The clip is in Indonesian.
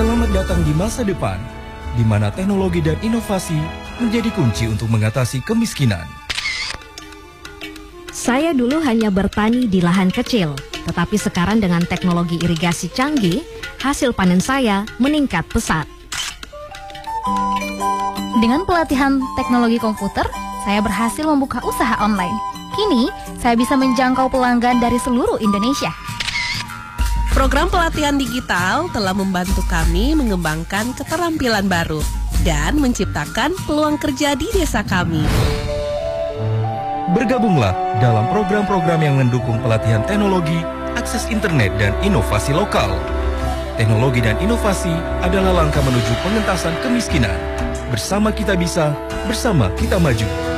Selamat datang di masa depan, di mana teknologi dan inovasi menjadi kunci untuk mengatasi kemiskinan. Saya dulu hanya bertani di lahan kecil, tetapi sekarang dengan teknologi irigasi canggih, hasil panen saya meningkat pesat. Dengan pelatihan teknologi komputer, saya berhasil membuka usaha online. Kini, saya bisa menjangkau pelanggan dari seluruh Indonesia. Program pelatihan digital telah membantu kami mengembangkan keterampilan baru dan menciptakan peluang kerja di desa kami. Bergabunglah dalam program-program yang mendukung pelatihan teknologi, akses internet, dan inovasi lokal. Teknologi dan inovasi adalah langkah menuju pengentasan kemiskinan. Bersama kita bisa, bersama kita maju.